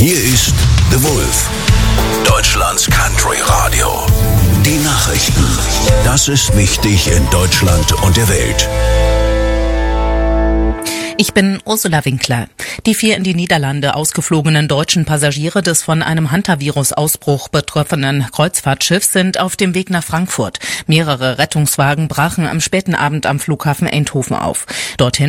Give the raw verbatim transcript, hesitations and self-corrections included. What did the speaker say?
Hier ist The Wolf, Deutschlands Country Radio. Die Nachrichten. Das ist wichtig in Deutschland und der Welt. Ich bin Ursula Winkler. Die vier in die Niederlande ausgeflogenen deutschen Passagiere des von einem Hantavirus-Ausbruch betroffenen Kreuzfahrtschiffs sind auf dem Weg nach Frankfurt. Mehrere Rettungswagen brachen am späten Abend am Flughafen Eindhoven auf. Dorthin